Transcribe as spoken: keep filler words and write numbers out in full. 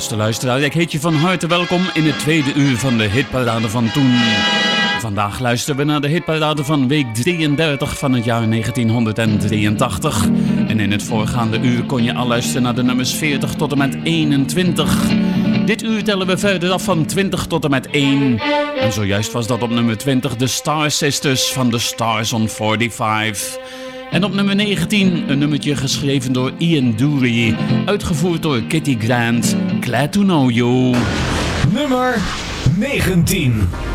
Beste luisteraar, ik heet je van harte welkom in het tweede uur van de hitparade van toen. Vandaag luisteren we naar de hitparade van week drieëndertig van het jaar negentienhonderddrieëntachtig. En in het voorgaande uur kon je al luisteren naar de nummers veertig tot en met eenentwintig. Dit uur tellen we verder af van twintig tot en met één. En zojuist was dat op nummer twintig de Star Sisters van The Stars on vijfenveertig. En op nummer negentien een nummertje geschreven door Ian Dury, uitgevoerd door Kitty Grant, Glad to Know You. Nummer negentien.